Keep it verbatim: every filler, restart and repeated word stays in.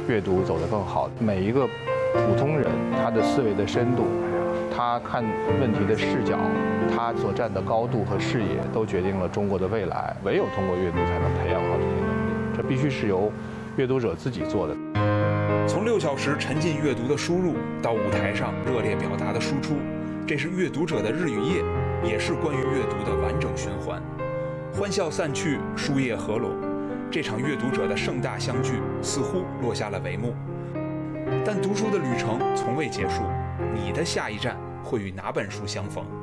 阅读走得更好。每一个普通人，他的思维的深度，他看问题的视角，他所站的高度和视野，都决定了中国的未来。唯有通过阅读，才能培养好这些能力。这必须是由阅读者自己做的。 从六小时沉浸阅读的输入到舞台上热烈表达的输出，这是阅读者的日与夜，也是关于阅读的完整循环。欢笑散去，书页合拢，这场阅读者的盛大相聚似乎落下了帷幕。但读书的旅程从未结束，你的下一站会与哪本书相逢？